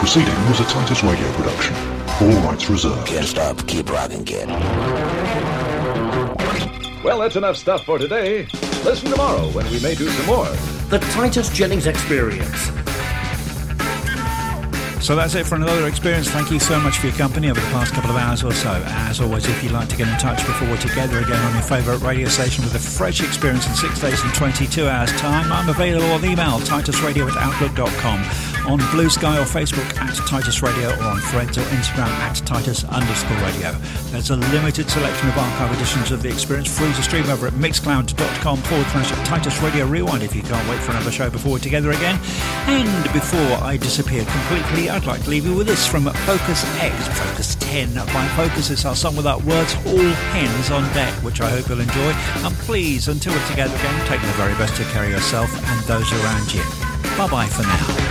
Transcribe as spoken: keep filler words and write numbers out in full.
proceeding was a Titus Radio production. All rights reserved. Can't stop, keep rocking, kid. Well, that's enough stuff for today. Listen tomorrow when we may do some more. The Titus Jennings Experience. So that's it for another experience. Thank you so much for your company over the past couple of hours or so. As always, if you'd like to get in touch before we're together again on your favourite radio station with a fresh experience in six days and twenty-two hours time, I'm available on email, titusradio at outlook dot com, on Blue Sky or Facebook at Titus Radio, or on Threads or Instagram at Titus underscore radio. There's a limited selection of archive editions of the experience free to stream over at mixcloud.com forward slash Titus Radio Rewind if you can't wait for another show before we're together again. And before I disappear completely, I'd like to leave you with this from Focus X, Focus ten by Focus. It's our song without words, All Hands on Deck, which I hope you'll enjoy. And please, until we're together again, take the very best to care of yourself and those around you. Bye-bye for now.